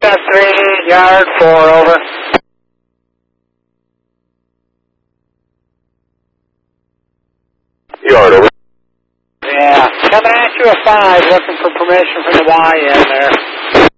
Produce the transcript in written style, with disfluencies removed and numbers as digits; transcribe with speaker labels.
Speaker 1: 3, yard 4, over.
Speaker 2: Yard, over.
Speaker 1: Yeah, coming at you at 5, looking for permission from the Y in there.